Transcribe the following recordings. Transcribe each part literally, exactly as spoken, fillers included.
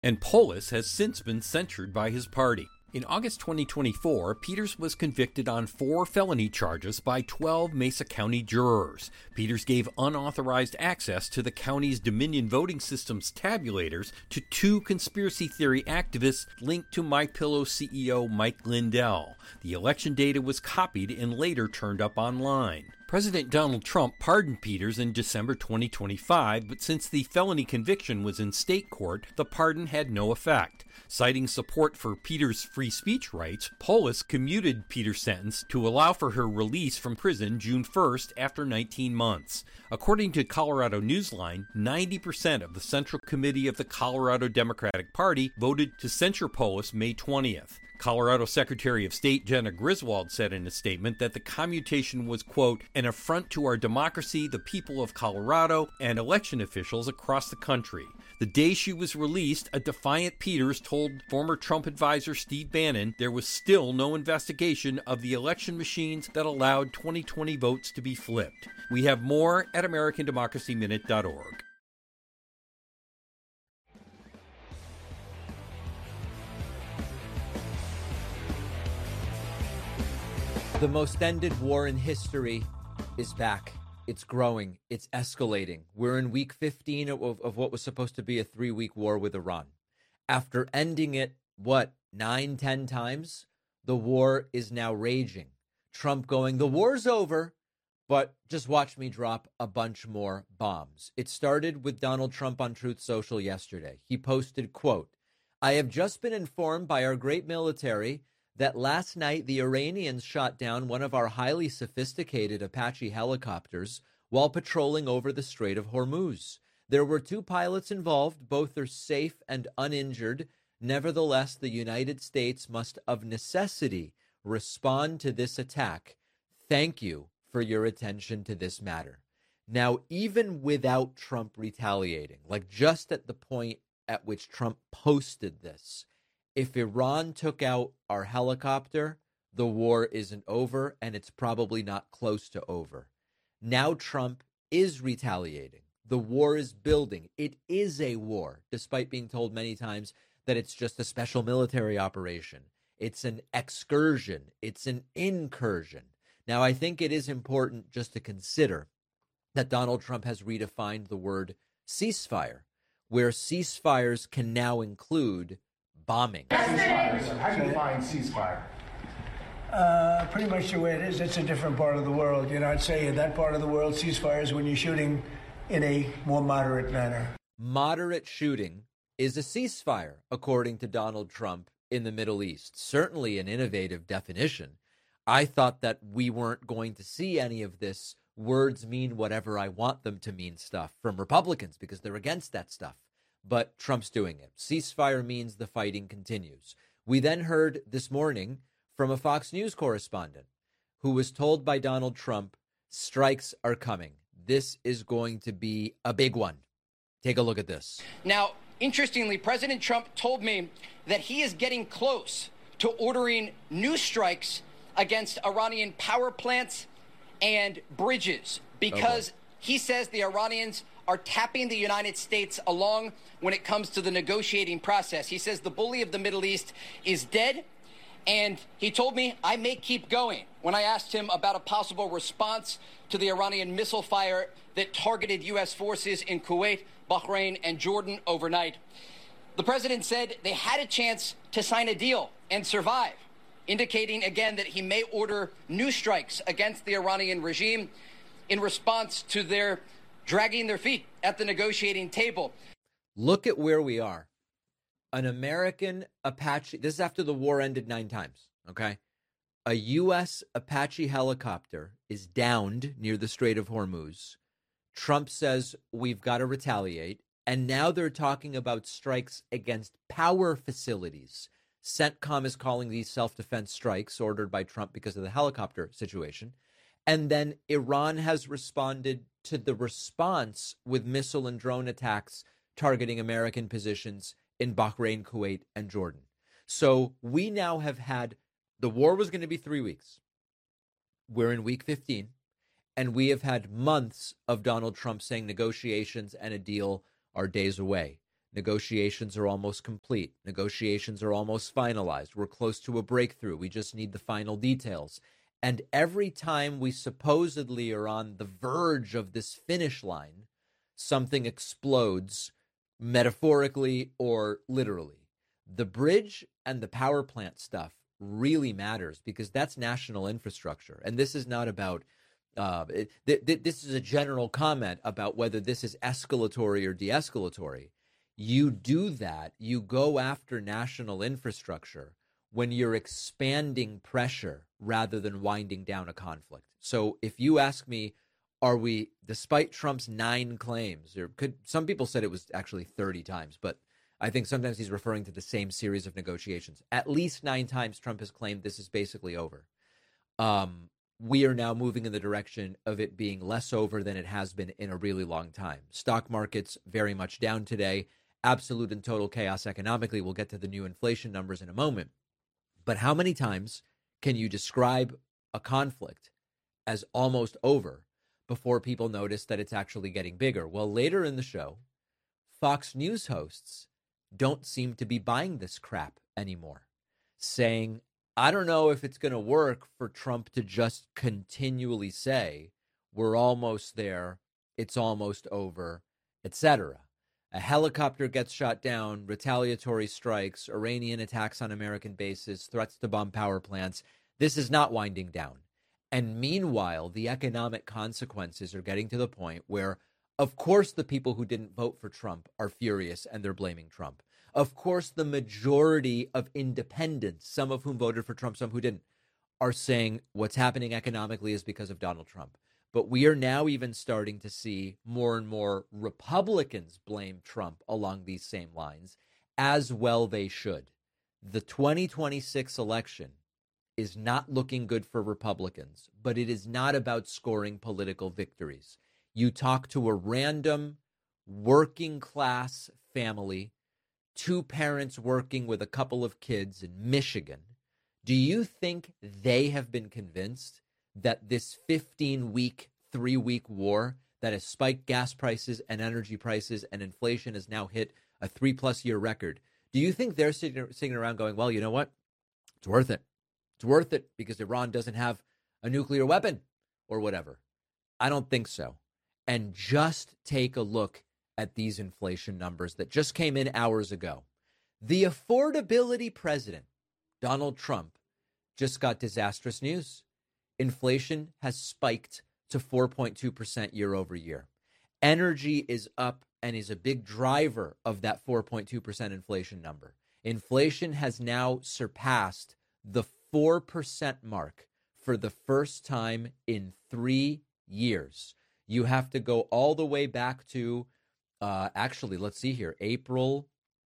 And Polis has since been censured by his party. In August twenty twenty-four, Peters was convicted on four felony charges by twelve Mesa County jurors. Peters gave unauthorized access to the county's Dominion voting system's tabulators to two conspiracy theory activists linked to MyPillow C E O Mike Lindell. The election data was copied and later turned up online. President Donald Trump pardoned Peters in December twenty twenty-five, but since the felony conviction was in state court, the pardon had no effect. Citing support for Peters' free speech rights, Polis commuted Peters' sentence to allow for her release from prison June first after nineteen months. According to Colorado Newsline, ninety percent of the Central Committee of the Colorado Democratic Party voted to censure Polis May twentieth. Colorado Secretary of State Jena Griswold said in a statement that the commutation was, quote, an affront to our democracy, the people of Colorado, and election officials across the country. The day she was released, a defiant Peters told former Trump advisor Steve Bannon there was still no investigation of the election machines that allowed twenty twenty votes to be flipped. We have more at American Democracy Minute dot org. The most ended war in history is back. It's growing. It's escalating. We're in week fifteen of, of what was supposed to be a three-week war with Iran. After ending it, what, nine, ten times, the war is now raging. Trump going, the war's over, but just watch me drop a bunch more bombs. It started with Donald Trump on Truth Social yesterday. He posted, quote, I have just been informed by our great military that last night the Iranians shot down one of our highly sophisticated Apache helicopters while patrolling over the Strait of Hormuz. There were two pilots involved. Both are safe and uninjured. Nevertheless, the United States must of necessity respond to this attack. Thank you for your attention to this matter. Now, even without Trump retaliating, like just at the point at which Trump posted this, if Iran took out our helicopter, the war isn't over, and it's probably not close to over. Now Trump is retaliating. The war is building. It is a war, despite being told many times that it's just a special military operation. It's an excursion. It's an incursion. Now, I think it is important just to consider that Donald Trump has redefined the word ceasefire, where ceasefires can now include bombing. Ceasefire. How do you define ceasefire? Uh, pretty much the way it is. It's a different part of the world. You know, I'd say in that part of the world, ceasefire is when you're shooting in a more moderate manner. Moderate shooting is a ceasefire, according to Donald Trump in the Middle East. Certainly an innovative definition. I thought that we weren't going to see any of this words mean whatever I want them to mean stuff from Republicans because they're against that stuff. But Trump's doing it. Ceasefire means the fighting continues. We then heard this morning from a Fox News correspondent who was told by Donald Trump, strikes are coming. This is going to be a big one. Take a look at this. Now, interestingly, President Trump told me that he is getting close to ordering new strikes against Iranian power plants and bridges because oh he says the Iranians are tapping the United States along when it comes to the negotiating process. He says the bully of the Middle East is dead, and he told me I may keep going when I asked him about a possible response to the Iranian missile fire that targeted U S forces in Kuwait, Bahrain, and Jordan overnight. The president said they had a chance to sign a deal and survive, indicating again that he may order new strikes against the Iranian regime in response to their dragging their feet at the negotiating table. Look at where we are. An American Apache, this is after the war ended nine times, okay? A U S Apache helicopter is downed near the Strait of Hormuz. Trump says we've got to retaliate. And now they're talking about strikes against power facilities. CENTCOM is calling these self-defense strikes ordered by Trump because of the helicopter situation. And then Iran has responded to the response with missile and drone attacks targeting American positions in Bahrain, Kuwait, and Jordan. So we now have had, the war was going to be three weeks. We're in week fifteen, and we have had months of Donald Trump saying negotiations and a deal are days away. Negotiations are almost complete. Negotiations are almost finalized. We're close to a breakthrough. We just need the final details. And every time we supposedly are on the verge of this finish line, something explodes, metaphorically or literally. The bridge and the power plant stuff really matters because that's national infrastructure. And this is not about, uh, it, th- th- this is a general comment about whether this is escalatory or de-escalatory. You do that, you go after national infrastructure when you're expanding pressure rather than winding down a conflict. So if you ask me, are we, despite Trump's nine claims, or could some people said it was actually thirty times, but I think sometimes he's referring to the same series of negotiations. At least nine times Trump has claimed this is basically over. Um, we are now moving in the direction of it being less over than it has been in a really long time. Stock markets very much down today. Absolute and total chaos economically. We'll get to the new inflation numbers in a moment. But how many times can you describe a conflict as almost over before people notice that it's actually getting bigger? Well, later in the show, Fox News hosts don't seem to be buying this crap anymore, saying, I don't know if it's going to work for Trump to just continually say, we're almost there, it's almost over, et cetera. A helicopter gets shot down, retaliatory strikes, Iranian attacks on American bases, threats to bomb power plants. This is not winding down. And meanwhile, the economic consequences are getting to the point where, of course, the people who didn't vote for Trump are furious and they're blaming Trump. Of course, the majority of independents, some of whom voted for Trump, some who didn't, are saying what's happening economically is because of Donald Trump. But we are now even starting to see more and more Republicans blame Trump along these same lines, as well they should. The twenty twenty-six election is not looking good for Republicans, but it is not about scoring political victories. You talk to a random working class family, two parents working with a couple of kids in Michigan. Do you think they have been convinced that this fifteen-week, three-week war that has spiked gas prices and energy prices and inflation has now hit a three-plus year record? Do you think they're sitting, sitting around going, well, you know what? It's worth it. It's worth it because Iran doesn't have a nuclear weapon or whatever. I don't think so. And just take a look at these inflation numbers that just came in hours ago. The affordability president, Donald Trump, just got disastrous news. Inflation has spiked to four point two percent year over year. Energy is up and is a big driver of that four point two percent inflation number. Inflation has now surpassed the four percent mark for the first time in three years. You have to go all the way back to, uh, actually, let's see here, April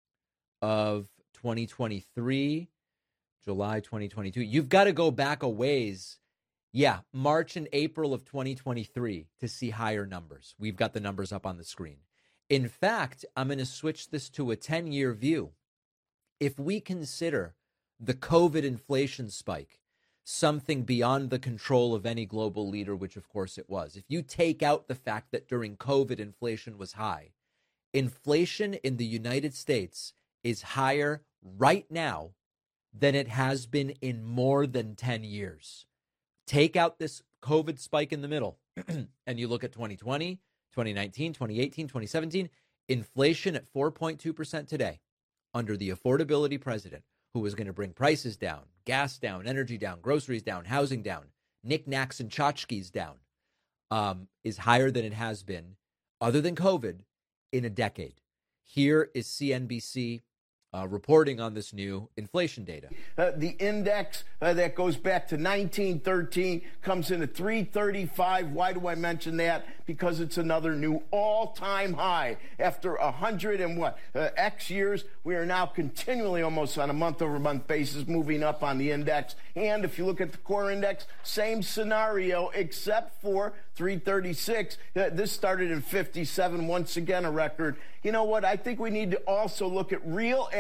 of twenty twenty-three, July twenty twenty-two. You've got to go back a ways. Yeah, March and April of twenty twenty-three to see higher numbers. We've got the numbers up on the screen. In fact, I'm going to switch this to a ten-year view. If we consider the COVID inflation spike something beyond the control of any global leader, which of course it was, if you take out the fact that during COVID inflation was high, inflation in the United States is higher right now than it has been in more than ten years. Take out this COVID spike in the middle, and you look at twenty twenty, twenty nineteen, twenty eighteen, twenty seventeen, inflation at four point two percent today under the affordability president who was going to bring prices down, gas down, energy down, groceries down, housing down, knickknacks and tchotchkes down, um, is higher than it has been, other than COVID, in a decade. Here is C N B C Uh, reporting on this new inflation data. Uh, the index uh, that goes back to nineteen thirteen comes in at three thirty-five. Why do I mention that? Because it's another new all-time high. After a hundred and what, uh, X years, we are now continually almost on a month-over-month basis moving up on the index. And if you look at the core index, same scenario except for three thirty-six. Uh, this started in fifty-seven, once again a record. You know what? I think we need to also look at real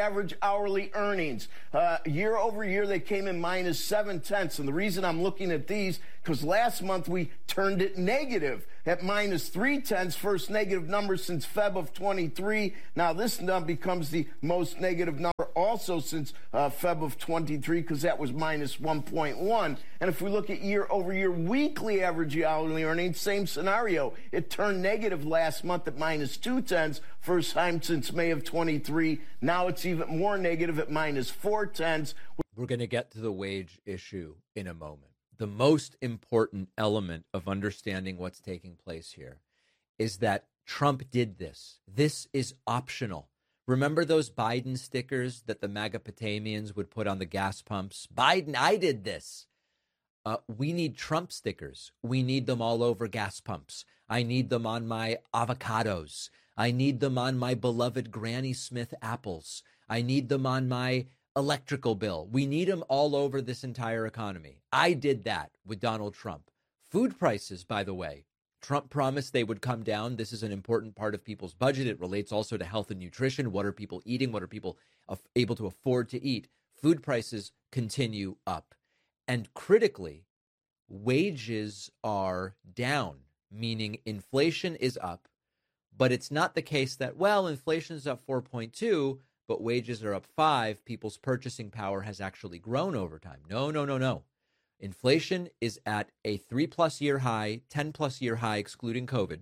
average hourly earnings. Uh, year over year, they came in minus seven tenths. And the reason I'm looking at these, because last month we turned it negative at minus three tenths, first negative number since February of twenty-three. Now this now becomes the most negative number also since uh, February of twenty-three, because that was minus one point one. And if we look at year over year weekly average hourly earnings, same scenario. It turned negative last month at minus two tenths, first time since May of twenty-three. Now it's even more negative at minus four tenths. We're going to get to the wage issue in a moment. The most important element of understanding what's taking place here is that Trump did this. This is optional. Remember those Biden stickers that the MAGAPotamians would put on the gas pumps? Biden, I did this. Uh, we need Trump stickers. We need them all over gas pumps. I need them on my avocados. I need them on my beloved Granny Smith apples. I need them on my electrical bill. We need them all over this entire economy. I did that with Donald Trump. Food prices, by the way, Trump promised they would come down. This is an important part of people's budget. It relates also to health and nutrition. What are people eating? What are people able to afford to eat? Food prices continue up. And critically, wages are down, meaning inflation is up. But it's not the case that, well, inflation is up four point two, but wages are up five. People's purchasing power has actually grown over time. No, no, no, no. Inflation is at a three plus year high, ten plus year high, excluding COVID,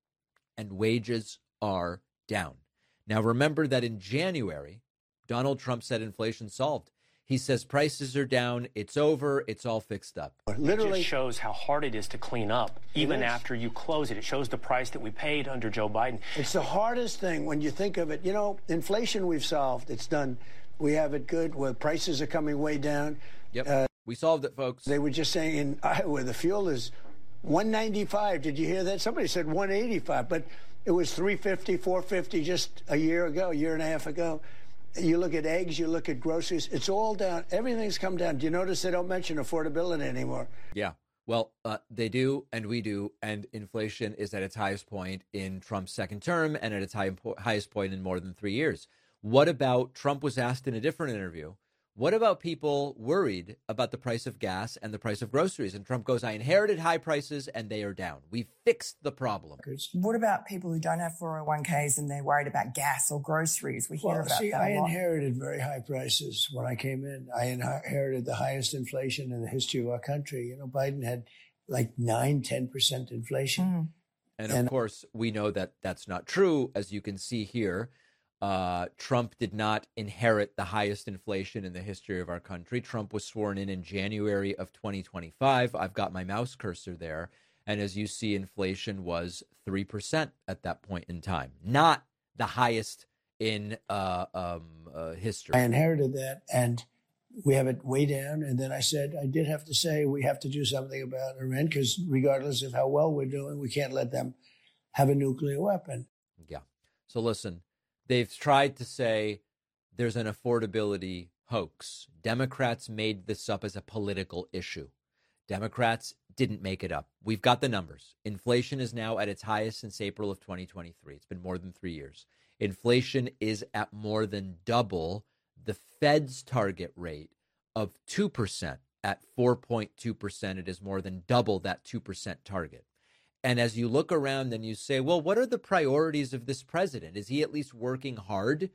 and wages are down. Now, remember that in January, Donald Trump said inflation solved. He says prices are down. It's over. It's all fixed up. Literally, it just shows how hard it is to clean up, even after you close it. It shows the price that we paid under Joe Biden. It's the hardest thing when you think of it. You know, inflation we've solved. It's done. We have it good. Where prices are coming way down. Yep, uh, we solved it, folks. They were just saying in Iowa the fuel is one ninety-five. Did you hear that? Somebody said one eighty-five, but it was three fifty, four fifty just a year ago, a year and a half ago. You look at eggs, you look at groceries, it's all down. Everything's come down. Do you notice they don't mention affordability anymore? Yeah, well, uh, they do, and we do, and inflation is at its highest point in Trump's second term and at its high, highest point in more than three years. What about, Trump was asked in a different interview, what about people worried about the price of gas and the price of groceries? And Trump goes, I inherited high prices and they are down. We fixed the problem. What about people who don't have four oh one k's and they're worried about gas or groceries? We hear well, about see, that I a lot. inherited very high prices when I came in. I inherited the highest inflation in the history of our country. You know, Biden had like nine, ten percent inflation. Mm. And of and, course, we know that that's not true, as you can see here. Uh, Trump did not inherit the highest inflation in the history of our country. Trump was sworn in in January of twenty twenty-five. I've got my mouse cursor there. And as you see, inflation was three percent at that point in time, not the highest in uh, um, uh, history. I inherited that, and we have it way down. And then I said, I did have to say we have to do something about Iran, because regardless of how well we're doing, we can't let them have a nuclear weapon. Yeah. So listen. They've tried to say there's an affordability hoax. Democrats made this up as a political issue. Democrats didn't make it up. We've got the numbers. Inflation is now at its highest since April of twenty twenty-three. It's been more than three years. Inflation is at more than double the Fed's target rate of two percent. At four point two percent, it is more than double that two percent target. And as you look around and you say, well, what are the priorities of this president? Is he at least working hard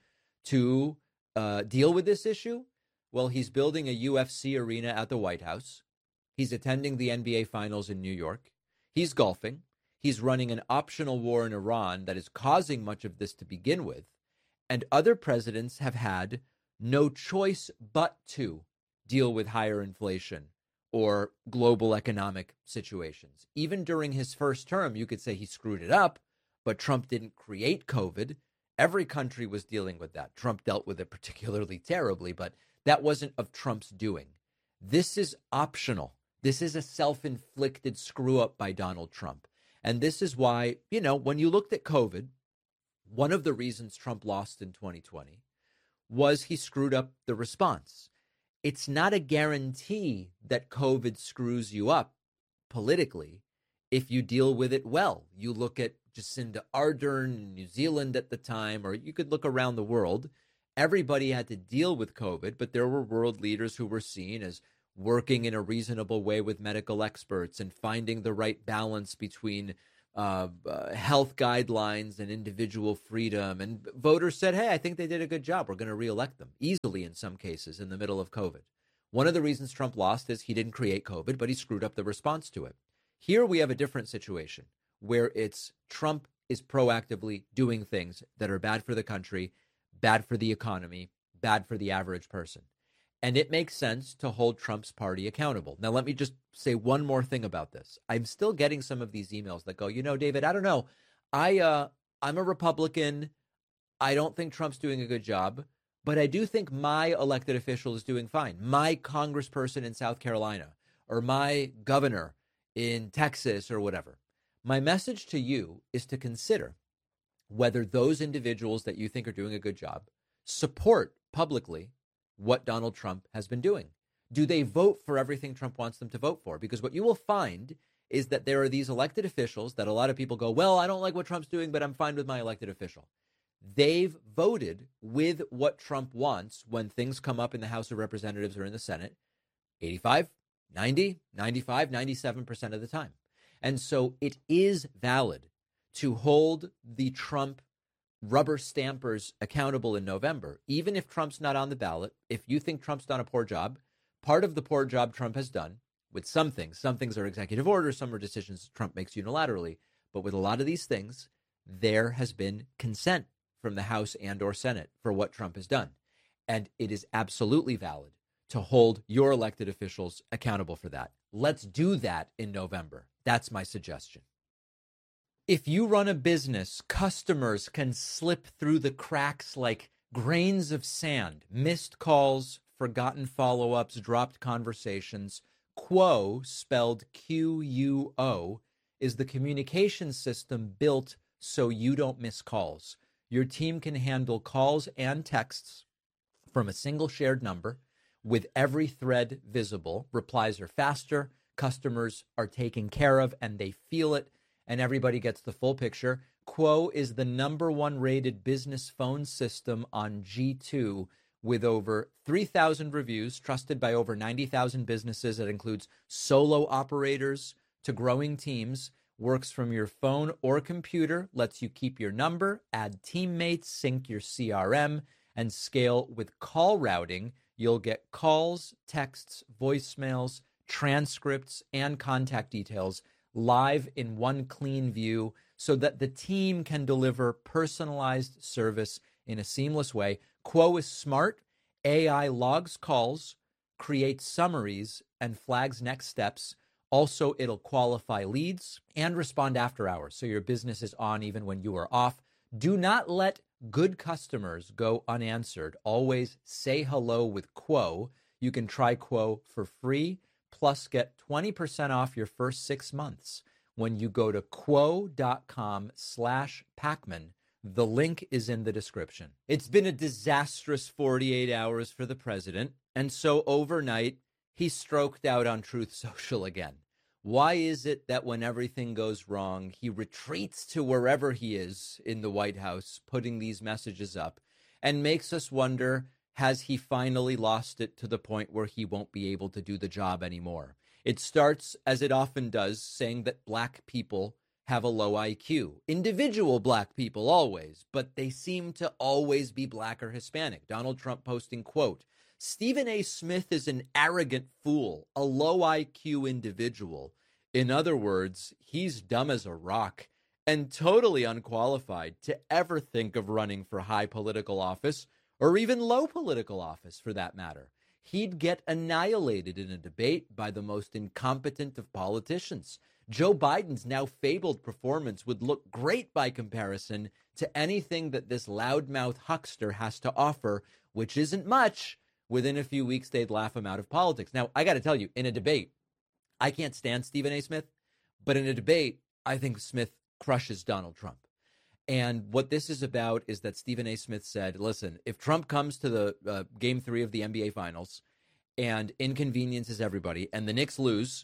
to uh, deal with this issue? Well, he's building a U F C arena at the White House. He's attending the N B A Finals in New York. He's golfing. He's running an optional war in Iran that is causing much of this to begin with. And other presidents have had no choice but to deal with higher inflation or global economic situations. Even during his first term, you could say he screwed it up, but Trump didn't create COVID. Every country was dealing with that. Trump dealt with it particularly terribly, but that wasn't of Trump's doing. This is optional. This is a self-inflicted screw up by Donald Trump. And this is why, you know, when you looked at COVID, one of the reasons Trump lost in twenty twenty was he screwed up the response. It's not a guarantee that COVID screws you up politically if you deal with it well. You look at Jacinda Ardern in New Zealand at the time, or you could look around the world, everybody had to deal with COVID, but there were world leaders who were seen as working in a reasonable way with medical experts and finding the right balance between uh, uh, health guidelines and individual freedom. And voters said, hey, I think they did a good job. We're going to reelect them easily in some cases in the middle of COVID. One of the reasons Trump lost is he didn't create COVID, but he screwed up the response to it. Here we have a different situation where it's Trump is proactively doing things that are bad for the country, bad for the economy, bad for the average person. And it makes sense to hold Trump's party accountable. Now, let me just say one more thing about this. I'm still getting some of these emails that go, you know, David, I don't know. I, uh, I'm a Republican. I don't think Trump's doing a good job, but I do think my elected official is doing fine. My congressperson in South Carolina or my governor in Texas or whatever. My message to you is to consider whether those individuals that you think are doing a good job support publicly what Donald Trump has been doing. Do they vote for everything Trump wants them to vote for? Because what you will find is that there are these elected officials that a lot of people go, well, I don't like what Trump's doing, but I'm fine with my elected official. They've voted with what Trump wants when things come up in the House of Representatives or in the Senate, eighty-five, ninety, ninety-five, ninety-seven percent of the time. And so it is valid to hold the Trump rubber stampers accountable in November, even if Trump's not on the ballot. If you think Trump's done a poor job, part of the poor job Trump has done with some things, some things are executive orders, some are decisions Trump makes unilaterally. But with a lot of these things, there has been consent from the House and or Senate for what Trump has done. And it is absolutely valid to hold your elected officials accountable for that. Let's do that in November. That's my suggestion. If you run a business, customers can slip through the cracks like grains of sand, missed calls, forgotten follow-ups, dropped conversations. Quo, spelled Q U O, is the communication system built so you don't miss calls. Your team can handle calls and texts from a single shared number with every thread visible. Replies are faster, customers are taken care of, and they feel it, and everybody gets the full picture. Quo is the number one rated business phone system on G two with over three thousand reviews, trusted by over ninety thousand businesses. That includes solo operators to growing teams. Works from your phone or computer, lets you keep your number, add teammates, sync your C R M, and scale with call routing. You'll get calls, texts, voicemails, transcripts, and contact details live in one clean view so that the team can deliver personalized service in a seamless way. Quo is smart. A I logs calls, creates summaries, and flags next steps. Also, it'll qualify leads and respond after hours, so your business is on even when you are off. Do not let good customers go unanswered. Always say hello with Quo. You can try Quo for free, plus get twenty percent off your first six months when you go to quo.com slash Pacman. The link is in the description. It's been a disastrous forty-eight hours for the president, and so overnight, he stroked out on Truth Social again. Why is it that when everything goes wrong, he retreats to wherever he is in the White House, putting these messages up, and makes us wonder, has he finally lost it to the point where he won't be able to do the job anymore? It starts, as it often does, saying that black people have a low I Q. Individual black people always, but they seem to always be black or Hispanic. Donald Trump posting, quote, Stephen A. Smith is an arrogant fool, a low I Q individual. In other words, he's dumb as a rock and totally unqualified to ever think of running for high political office or even low political office for that matter. He'd get annihilated in a debate by the most incompetent of politicians. Joe Biden's now fabled performance would look great by comparison to anything that this loudmouth huckster has to offer, which isn't much. Within a few weeks, they'd laugh him out of politics. Now, I got to tell you, in a debate, I can't stand Stephen A. Smith, but in a debate, I think Smith crushes Donald Trump. And what this is about is that Stephen A. Smith said, listen, if Trump comes to the uh, game three of the N B A Finals and inconveniences everybody and the Knicks lose,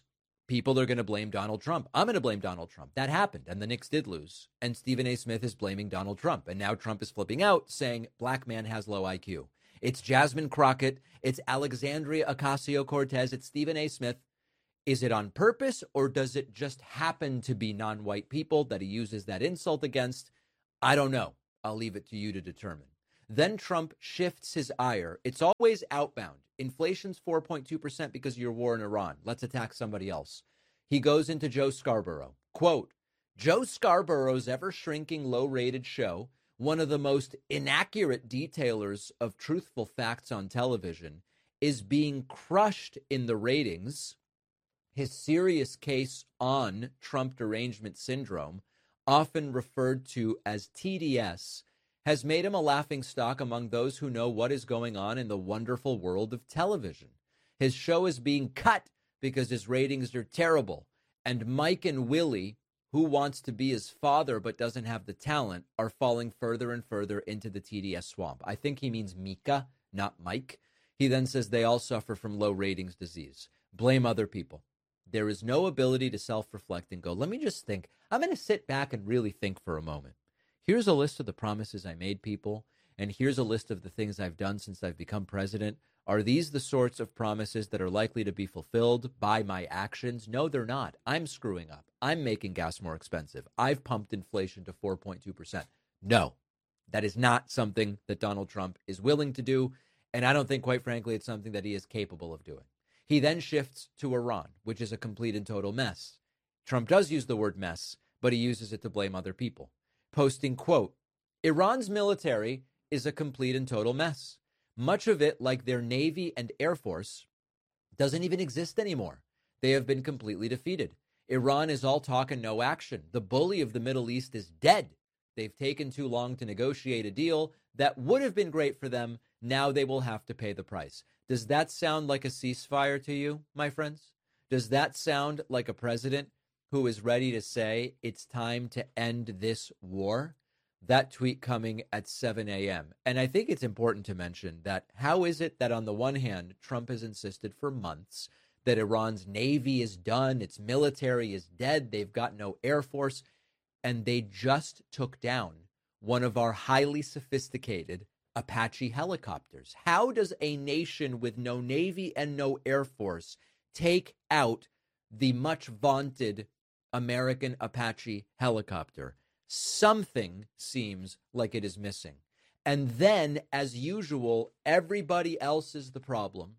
people are going to blame Donald Trump. I'm going to blame Donald Trump. That happened, and the Knicks did lose. And Stephen A. Smith is blaming Donald Trump. And now Trump is flipping out, saying black man has low I Q. It's Jasmine Crockett. It's Alexandria Ocasio-Cortez. It's Stephen A. Smith. Is it on purpose, or does it just happen to be non-white people that he uses that insult against? I don't know. I'll leave it to you to determine. Then Trump shifts his ire. It's always outbound. Inflation's four point two percent because of your war in Iran. Let's attack somebody else. He goes into Joe Scarborough. Quote, Joe Scarborough's ever-shrinking, low-rated show, one of the most inaccurate detailers of truthful facts on television, is being crushed in the ratings. His serious case on Trump derangement syndrome, often referred to as T D S, has made him a laughingstock among those who know what is going on in the wonderful world of television. His show is being cut because his ratings are terrible, and Mike and Willie, who wants to be his father but doesn't have the talent, are falling further and further into the T D S swamp. I think he means Mika, not Mike. He then says they all suffer from low ratings disease. Blame other people. There is no ability to self-reflect and go, let me just think. I'm going to sit back and really think for a moment. Here's a list of the promises I made people, and here's a list of the things I've done since I've become president. Are these the sorts of promises that are likely to be fulfilled by my actions? No, they're not. I'm screwing up. I'm making gas more expensive. I've pumped inflation to four point two percent. No, that is not something that Donald Trump is willing to do, and I don't think, quite frankly, it's something that he is capable of doing. He then shifts to Iran, which is a complete and total mess. Trump does use the word mess, but he uses it to blame other people. Posting, quote, Iran's military is a complete and total mess. Much of it, like their Navy and Air Force, doesn't even exist anymore. They have been completely defeated. Iran is all talk and no action. The bully of the Middle East is dead. They've taken too long to negotiate a deal that would have been great for them. Now they will have to pay the price. Does that sound like a ceasefire to you, my friends? Does that sound like a president who is ready to say it's time to end this war? That tweet coming at seven a.m. And I think it's important to mention that how is it that on the one hand, Trump has insisted for months that Iran's Navy is done, its military is dead, they've got no Air Force, and they just took down one of our highly sophisticated Apache helicopters. How does a nation with no Navy and no Air Force take out the much vaunted American Apache helicopter? Something seems like it is missing. And then, as usual, everybody else is the problem.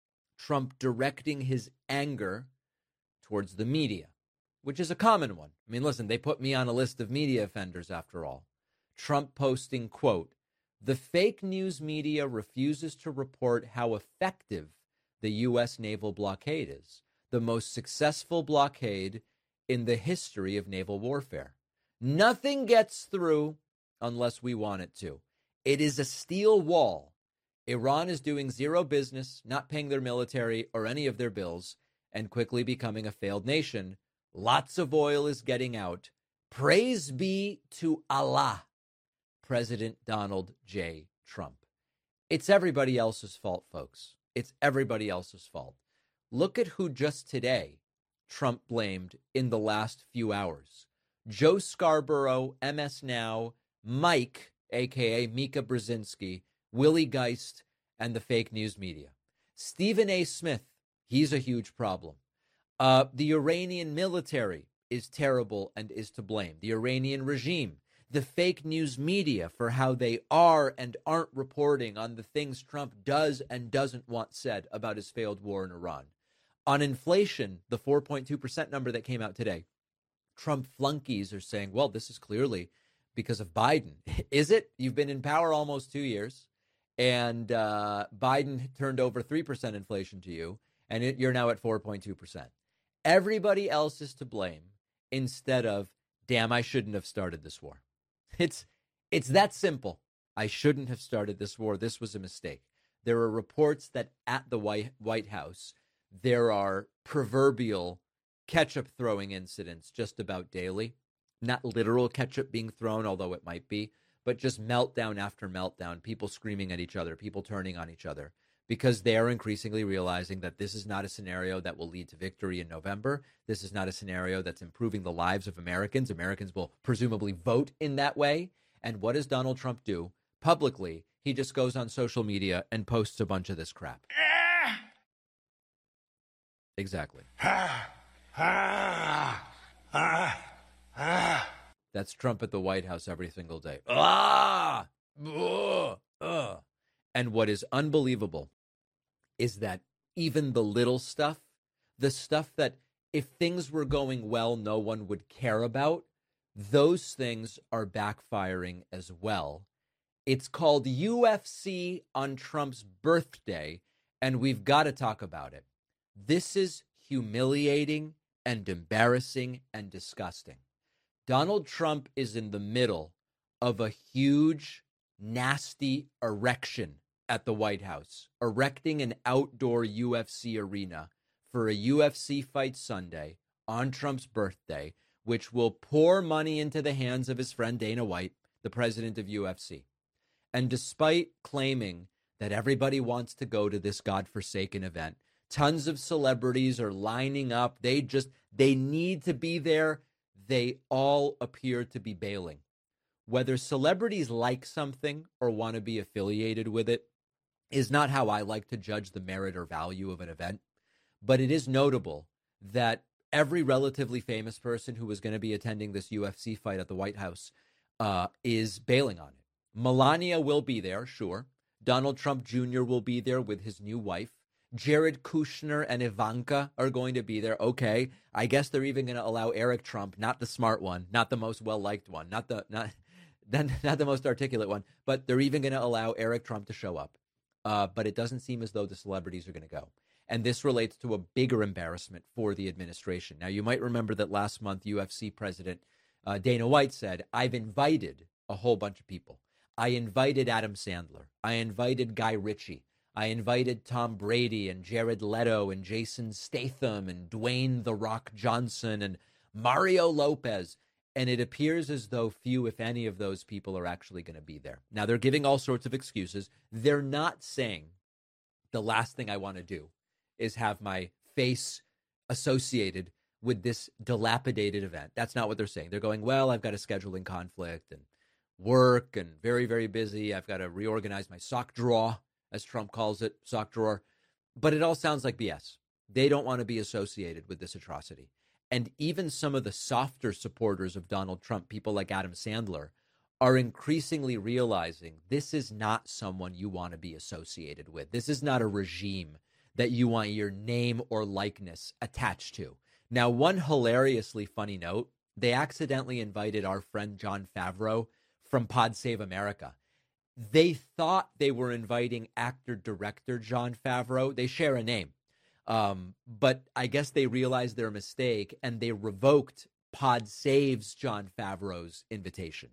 Trump directing his anger towards the media, which is a common one. I mean, listen, they put me on a list of media offenders after all. Trump posting, quote, the fake news media refuses to report how effective the U S naval blockade is, the most successful blockade in the history of naval warfare. Nothing gets through unless we want it to. It is a steel wall. Iran is doing zero business, not paying their military or any of their bills, and quickly becoming a failed nation. Lots of oil is getting out. Praise be to Allah. President Donald J. Trump. It's everybody else's fault, folks. It's everybody else's fault. Look at who just today Trump blamed in the last few hours. Joe Scarborough, M S Now, Mike, a k a. Mika Brzezinski, Willie Geist, and the fake news media. Stephen A. Smith, he's a huge problem. Uh, the Iranian military is terrible and is to blame. The Iranian regime. The fake news media for how they are and aren't reporting on the things Trump does and doesn't want said about his failed war in Iran. On inflation, the four point two percent number that came out today, Trump flunkies are saying, well, this is clearly because of Biden. Is it? You've been in power almost two years, and uh, Biden turned over three percent inflation to you, and it, you're now at four point two percent. Everybody else is to blame instead of, damn, I shouldn't have started this war. It's it's that simple. I shouldn't have started this war. This was a mistake. There are reports that at the White, White House, there are proverbial ketchup throwing incidents just about daily. Not literal ketchup being thrown, although it might be, but just meltdown after meltdown, people screaming at each other, people turning on each other. because they are increasingly realizing that this is not a scenario that will lead to victory in November. This is not a scenario that's improving the lives of Americans. Americans will presumably vote in that way. And what does Donald Trump do? Publicly, he just goes on social media and posts a bunch of this crap. Ah! Exactly. Ah, ah, ah, ah. That's Trump at the White House every single day. Ah! Ugh, ugh. And what is unbelievable is that even the little stuff, the stuff that if things were going well, no one would care about, those things are backfiring as well. It's called U F C on Trump's birthday, and we've got to talk about it. This is humiliating and embarrassing and disgusting. Donald Trump is in the middle of a huge, nasty erection at the White House, erecting an outdoor U F C arena for a U F C fight Sunday on Trump's birthday, which will pour money into the hands of his friend Dana White, the president of U F C. And despite claiming that everybody wants to go to this godforsaken event, tons of celebrities are lining up. They just, they need to be there. They all appear to be bailing. Whether celebrities like something or want to be affiliated with it is not how I like to judge the merit or value of an event. But it is notable that every relatively famous person who was going to be attending this U F C fight at the White House uh, is bailing on it. Melania will be there, sure. Donald Trump Junior will be there with his new wife. Jared Kushner and Ivanka are going to be there. Okay, I guess they're even going to allow Eric Trump, not the smart one, not the most well-liked one, not the not, not the most articulate one, but they're even going to allow Eric Trump to show up. Uh, but it doesn't seem as though the celebrities are going to go. And this relates to a bigger embarrassment for the administration. Now, you might remember that last month, U F C president uh, Dana White said, I've invited a whole bunch of people. I invited Adam Sandler. I invited Guy Ritchie. I invited Tom Brady and Jared Leto and Jason Statham and Dwayne The Rock Johnson and Mario Lopez. And it appears as though few, if any, of those people are actually going to be there. Now, they're giving all sorts of excuses. They're not saying the last thing I want to do is have my face associated with this dilapidated event. That's not what they're saying. They're going, well, I've got a scheduling conflict and work and very, very busy. I've got to reorganize my sock drawer, as Trump calls it, sock drawer. But it all sounds like B S. They don't want to be associated with this atrocity. And even some of the softer supporters of Donald Trump, people like Adam Sandler, are increasingly realizing this is not someone you want to be associated with. This is not a regime that you want your name or likeness attached to. Now, one hilariously funny note, they accidentally invited our friend Jon Favreau from Pod Save America. They thought they were inviting actor-director Jon Favreau. They share a name. Um, but I guess they realized their mistake and they revoked Pod Save's Jon Favreau's invitation.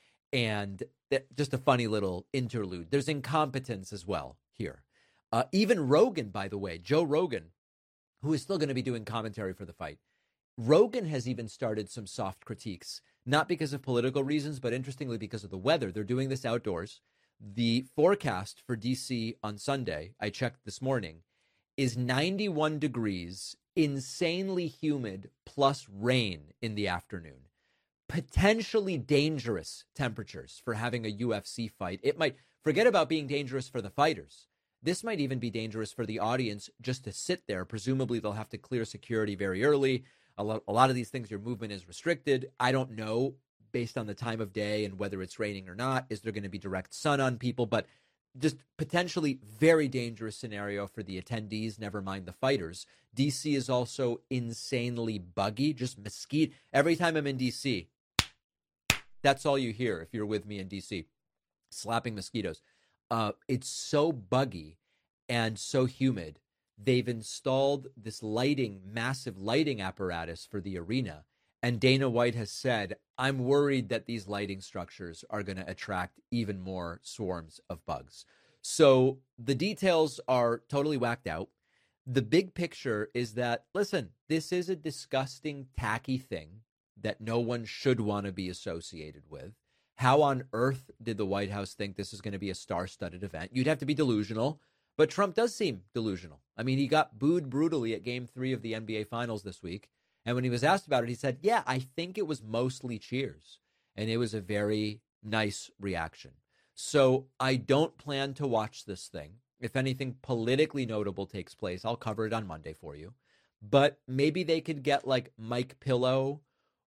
And th- just a funny little interlude. There's incompetence as well here. Uh, even Rogan, by the way, Joe Rogan, who is still going to be doing commentary for the fight. Rogan has even started some soft critiques, not because of political reasons, but interestingly because of the weather. They're doing this outdoors. The forecast for D C on Sunday, I checked this morning, is ninety-one degrees, insanely humid, plus rain in the afternoon. Potentially dangerous temperatures for having a U F C fight. It might, forget about being dangerous for the fighters. This might even be dangerous for the audience just to sit there. Presumably, they'll have to clear security very early. A lot, a lot of these things, your movement is restricted. I don't know, based on the time of day and whether it's raining or not, is there going to be direct sun on people? But just potentially very dangerous scenario for the attendees, never mind the fighters. D C is also insanely buggy, just mosquito. Every time I'm in D C, that's all you hear if you're with me in D C, slapping mosquitoes. Uh, it's so buggy and so humid. They've installed this lighting, massive lighting apparatus for the arena. And Dana White has said, I'm worried that these lighting structures are going to attract even more swarms of bugs. So the details are totally whacked out. The big picture is that, listen, this is a disgusting, tacky thing that no one should want to be associated with. How on earth did the White House think this is going to be a star-studded event? You'd have to be delusional, But Trump does seem delusional. I mean, he got booed brutally at game three of the N B A Finals this week. And when he was asked about it, he said, yeah, I think it was mostly cheers. And it was a very nice reaction. So I don't plan to watch this thing. If anything politically notable takes place, I'll cover it on Monday for you. But maybe they could get like Mike Pillow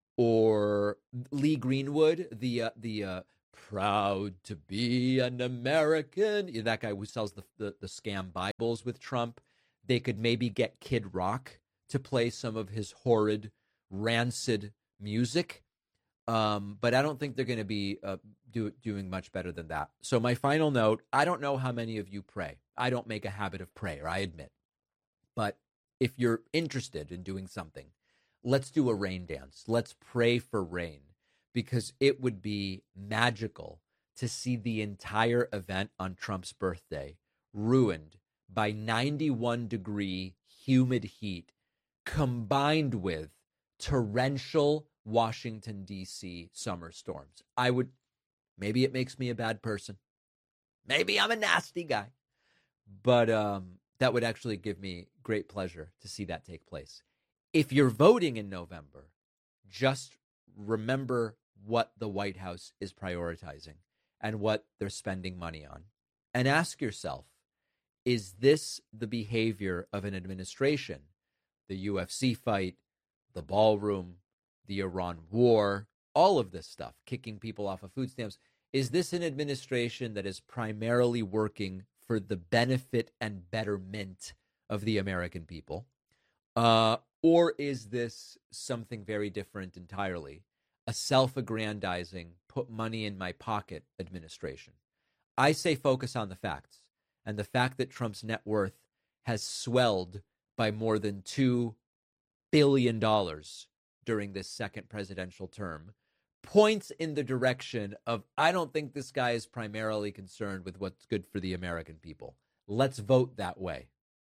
or Lee Greenwood, the uh, the uh, proud to be an American, you know, that guy who sells the, the the scam Bibles with Trump. They could maybe get Kid Rock to play some of his horrid, rancid music. Um, but I don't think they're going to be uh, do, doing much better than that. So my final note, I don't know how many of you pray. I don't make a habit of prayer, I admit. But if you're interested in doing something, let's do a rain dance. Let's pray for rain, because it would be magical to see the entire event on Trump's birthday ruined by ninety-one degree humid heat combined with torrential Washington, D C summer storms. I would, maybe it makes me a bad person. Maybe I'm a nasty guy. But um, that would actually give me great pleasure to see that take place. If you're voting in November, just remember what the White House is prioritizing and what they're spending money on. And ask yourself, is this the behavior of an administration? The U F C fight, the ballroom, the Iran war, all of this stuff, kicking people off of food stamps. Is this an administration that is primarily working for the benefit and betterment of the American people? Uh, or is this something very different entirely? A self-aggrandizing, put money in my pocket administration? I say focus on the facts. And the fact that Trump's net worth has swelled by more than two billion dollars during this second presidential term points in the direction of, I don't think this guy is primarily concerned with what's good for the American people. Let's vote that way.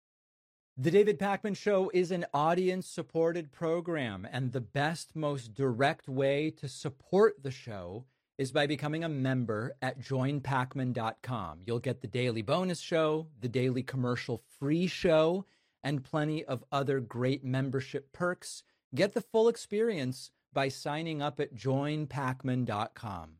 The David Pakman Show is an audience-supported program, and the best, most direct way to support the show is by becoming a member at join pakman dot com. You'll get the daily bonus show, the daily commercial-free show, and plenty of other great membership perks. Get the full experience by signing up at join pakman dot com.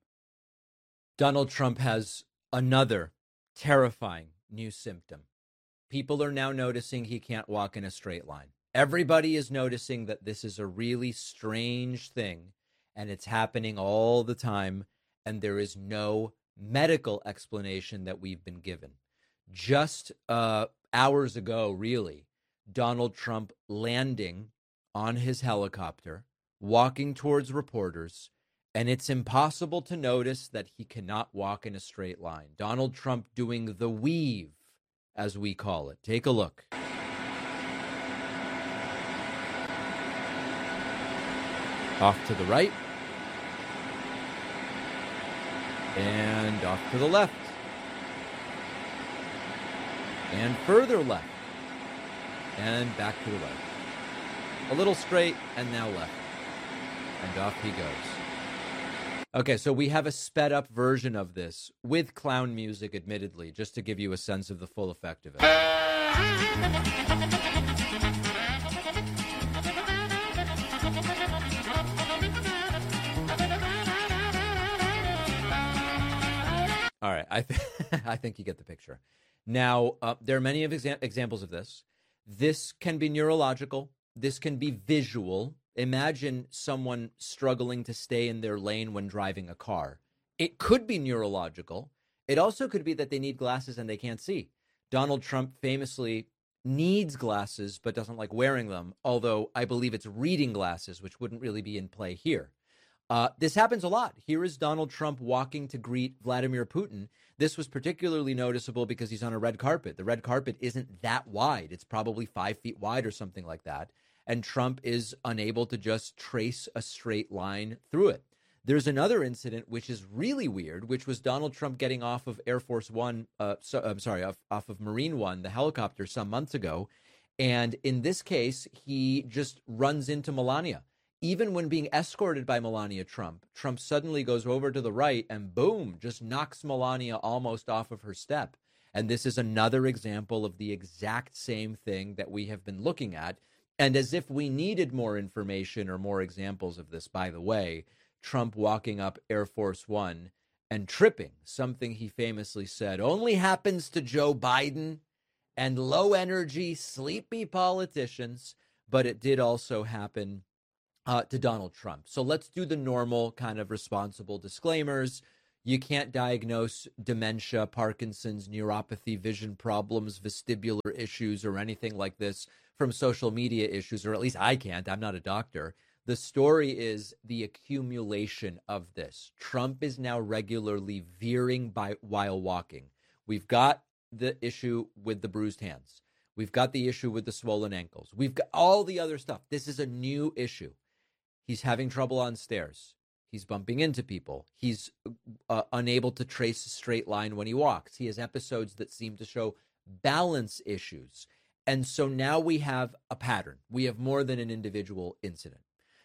Donald Trump has another terrifying new symptom. People are now noticing he can't walk in a straight line. Everybody is noticing that this is a really strange thing, and it's happening all the time, and there is no medical explanation that we've been given. Just uh, hours ago, really, Donald Trump landing on his helicopter, walking towards reporters, and it's impossible to notice that he cannot walk in a straight line. Donald Trump doing the weave, as we call it. Take a look. Off to the right. And off to the left. And further left. And back to the right. A little straight and now left. And off he goes. Okay, so we have a sped up version of this with clown music, admittedly, just to give you a sense of the full effect of it. All right, I, th- I think you get the picture. Now, uh, there are many of exa- examples of this. This can be neurological. This can be visual. Imagine someone struggling to stay in their lane when driving a car. It could be neurological. It also could be that they need glasses and they can't see. Donald Trump famously needs glasses but doesn't like wearing them, although I believe it's reading glasses, which wouldn't really be in play here. Uh, this happens a lot. Here is Donald Trump walking to greet Vladimir Putin. This was particularly noticeable because he's on a red carpet. The red carpet isn't that wide. It's probably five feet wide or something like that. And Trump is unable to just trace a straight line through it. There's another incident which is really weird, which was Donald Trump getting off of Air Force One, uh, so, I'm sorry, off, off of Marine One, the helicopter, some months ago. And in this case, he just runs into Melania. Even when being escorted by Melania Trump, Trump suddenly goes over to the right and boom, just knocks Melania almost off of her step. And this is another example of the exact same thing that we have been looking at. And as if we needed more information or more examples of this, by the way, Trump walking up Air Force One and tripping, something he famously said only happens to Joe Biden and low energy, sleepy politicians, but it did also happen uh, to Donald Trump. So let's do the normal kind of responsible disclaimers. You can't diagnose dementia, Parkinson's, neuropathy, vision problems, vestibular issues, or anything like this from social media issues, or at least I can't. I'm not a doctor. The story is the accumulation of this. Trump is now regularly veering by while walking. We've got the issue with the bruised hands. We've got the issue with the swollen ankles. We've got all the other stuff. This is a new issue. He's having trouble on stairs. He's bumping into people. He's uh, unable to trace a straight line when he walks. He has episodes that seem to show balance issues. And so now we have a pattern. We have more than an individual incident.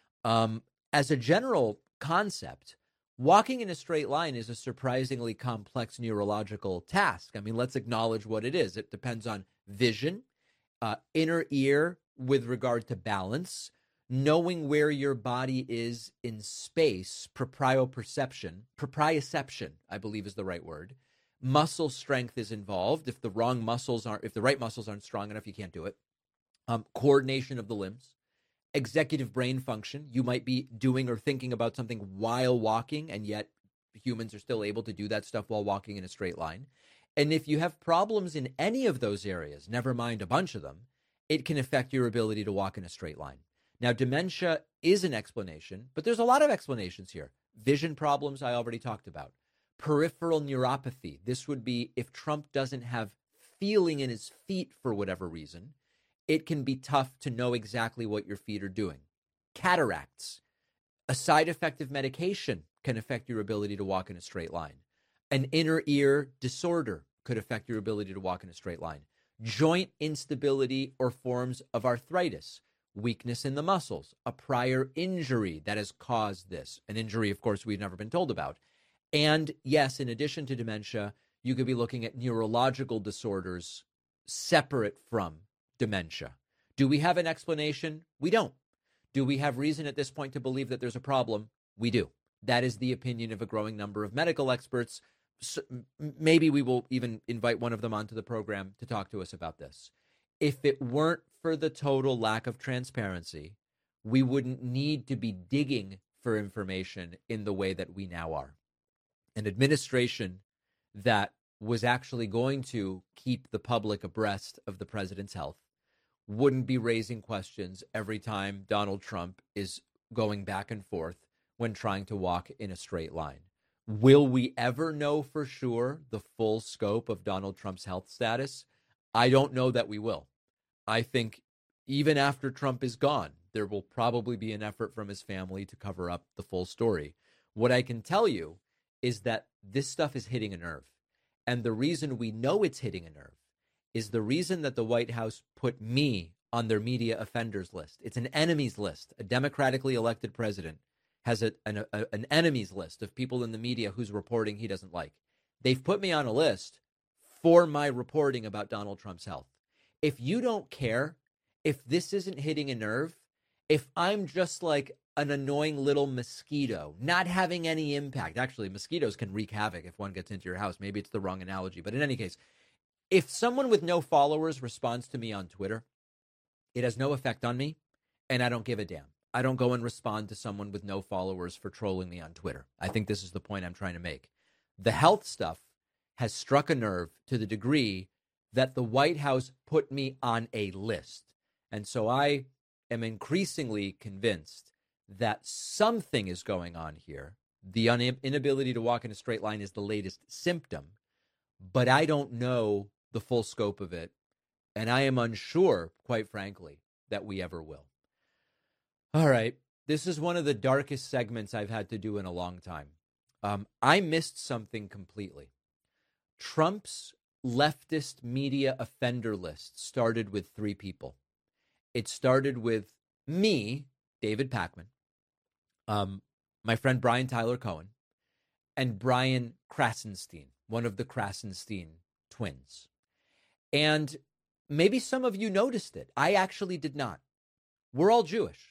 Um, as a general concept, walking in a straight line is a surprisingly complex neurological task. I mean, let's acknowledge what it is. It depends on vision, uh, inner ear with regard to balance, knowing where your body is in space, proprioception, proprioception, I believe is the right word. Muscle strength is involved. If the wrong muscles aren't, if the right muscles aren't strong enough, you can't do it. Um, coordination of the limbs, executive brain function. You might be doing or thinking about something while walking, and yet humans are still able to do that stuff while walking in a straight line. And if you have problems in any of those areas, never mind a bunch of them, it can affect your ability to walk in a straight line. Now, dementia is an explanation, but there's a lot of explanations here. Vision problems, I already talked about. Peripheral neuropathy. This would be if Trump doesn't have feeling in his feet for whatever reason, it can be tough to know exactly what your feet are doing. Cataracts. A side effect of medication can affect your ability to walk in a straight line. An inner ear disorder could affect your ability to walk in a straight line. Joint instability or forms of arthritis. Weakness in the muscles, a prior injury that has caused this. An injury, of course, we've never been told about. And yes, in addition to dementia, you could be looking at neurological disorders separate from dementia. Do we have an explanation? We don't. Do we have reason at this point to believe that there's a problem? We do. That is the opinion of a growing number of medical experts. So maybe we will even invite one of them onto the program to talk to us about this. If it weren't for the total lack of transparency, we wouldn't need to be digging for information in the way that we now are. An administration that was actually going to keep the public abreast of the president's health wouldn't be raising questions every time Donald Trump is going back and forth when trying to walk in a straight line. Will we ever know for sure the full scope of Donald Trump's health status? I don't know that we will. I think even after Trump is gone, there will probably be an effort from his family to cover up the full story. What I can tell you is that this stuff is hitting a nerve. And the reason we know it's hitting a nerve is the reason that the White House put me on their media offenders list. It's an enemies list. A democratically elected president has a, an, a, an enemies list of people in the media whose reporting he doesn't like. They've put me on a list for my reporting about Donald Trump's health. If you don't care, if this isn't hitting a nerve, if I'm just like an annoying little mosquito, not having any impact. Actually, mosquitoes can wreak havoc if one gets into your house. Maybe it's the wrong analogy. But in any case, if someone with no followers responds to me on Twitter, it has no effect on me, and I don't give a damn. I don't go and respond to someone with no followers for trolling me on Twitter. I think this is the point I'm trying to make. The health stuff has struck a nerve to the degree that the White House put me on a list. And so I am increasingly convinced that something is going on here. The un- inability to walk in a straight line is the latest symptom, but I don't know the full scope of it. And I am unsure, quite frankly, that we ever will. All right. This is one of the darkest segments I've had to do in a long time. Um, I missed something completely. Trump's leftist media offender list started with three people. It started with me, David Pakman, um, my friend Brian Tyler Cohen, and Brian Krasenstein, one of the Krasenstein twins. And maybe some of you noticed it. I actually did not. We're all Jewish.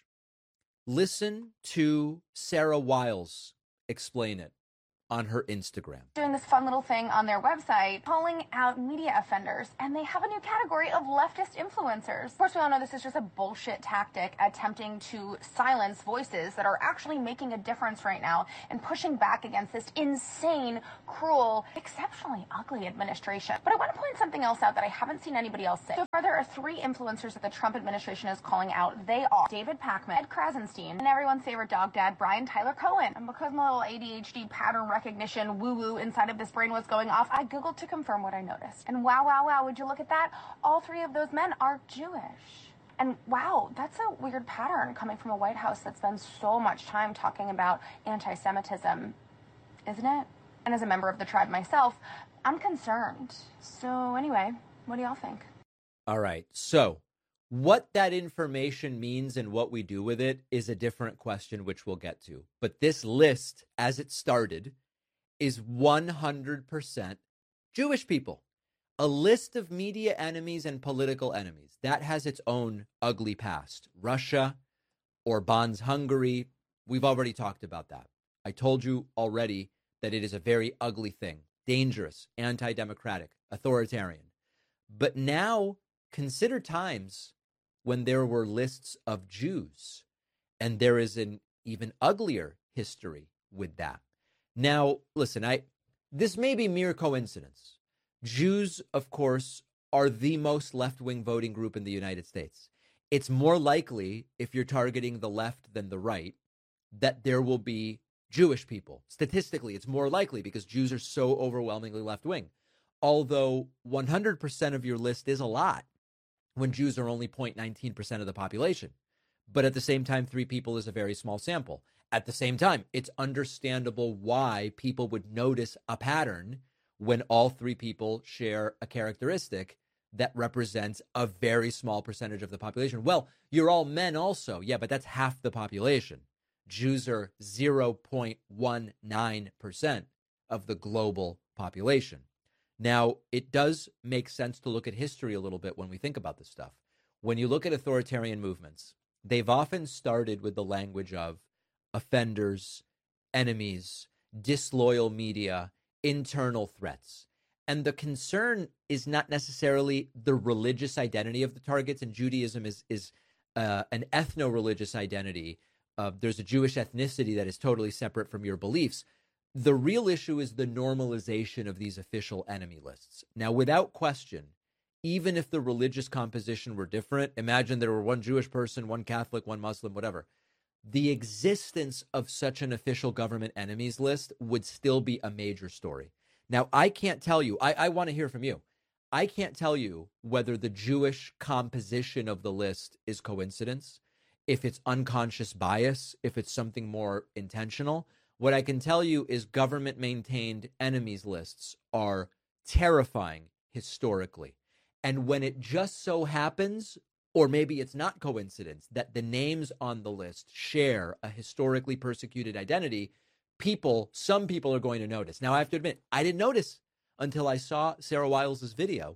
Listen to Sarah Wiles explain it on her Instagram. Doing this fun little thing on their website, calling out media offenders, and they have a new category of leftist influencers. Of course, we all know this is just a bullshit tactic attempting to silence voices that are actually making a difference right now and pushing back against this insane, cruel, exceptionally ugly administration. But I want to point something else out that I haven't seen anybody else say. So far, there are three influencers that the Trump administration is calling out. They are David Pakman, Ed Krasenstein, and everyone's favorite dog dad, Brian Tyler Cohen. And because my little A D H D pattern recognition woo-woo inside of this brain was going off, I Googled to confirm what I noticed. And wow, wow, wow, would you look at that? All three of those men are Jewish. And wow, that's a weird pattern coming from a White House that spends so much time talking about anti-Semitism, isn't it? And as a member of the tribe myself, I'm concerned. So anyway, what do y'all think? All right. So what that information means and what we do with it is a different question, which we'll get to. But this list, as it started, is one hundred percent Jewish people. A list of media enemies and political enemies. That has its own ugly past. Russia, Orban's Hungary. We've already talked about that. I told you already that it is a very ugly thing. Dangerous, anti-democratic, authoritarian. But now consider times when there were lists of Jews, and there is an even uglier history with that. Now, listen, I this may be mere coincidence. Jews, of course, are the most left-wing voting group in the United States. It's more likely, if you're targeting the left than the right, that there will be Jewish people. Statistically, it's more likely because Jews are so overwhelmingly left-wing. Although one hundred percent of your list is a lot, when Jews are only zero point one nine percent of the population. But at the same time, three people is a very small sample. At the same time, it's understandable why people would notice a pattern when all three people share a characteristic that represents a very small percentage of the population. Well, you're all men also. Yeah, but that's half the population. Jews are zero point one nine percent of the global population. Now, it does make sense to look at history a little bit when we think about this stuff. When you look at authoritarian movements, they've often started with the language of offenders, enemies, disloyal media, internal threats. And the concern is not necessarily the religious identity of the targets, and Judaism is, is uh, an ethno-religious identity. Uh, there's a Jewish ethnicity that is totally separate from your beliefs. The real issue is the normalization of these official enemy lists. Now, without question, even if the religious composition were different, imagine there were one Jewish person, one Catholic, one Muslim, whatever. The existence of such an official government enemies list would still be a major story. Now, I can't tell you, I, I want to hear from you. I can't tell you whether the Jewish composition of the list is coincidence, if it's unconscious bias, if it's something more intentional. What I can tell you is government-maintained enemies lists are terrifying historically. And when it just so happens, or maybe it's not coincidence, that the names on the list share a historically persecuted identity, people, some people are going to notice. Now, I have to admit, I didn't notice until I saw Sarah Wiles' video.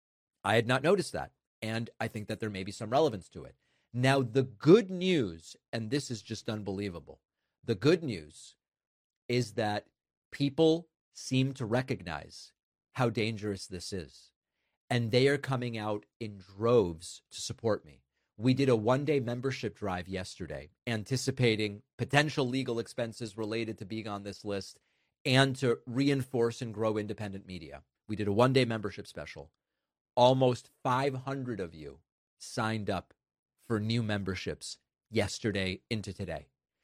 I had not noticed that, and I think that there may be some relevance to it. Now, the good news, and this is just unbelievable, the good news is that people seem to recognize how dangerous this is. And they are coming out in droves to support me. We did a one-day membership drive yesterday, anticipating potential legal expenses related to being on this list and to reinforce and grow independent media. We did a one-day membership special. Almost five hundred of you signed up for new memberships yesterday into today.